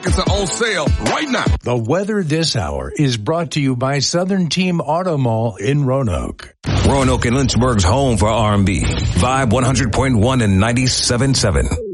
It's on sale right now. The weather this hour is brought to you by Southern Team Auto Mall in Roanoke. Roanoke and Lynchburg's home for R&B. Vibe 100.1 and 97.7.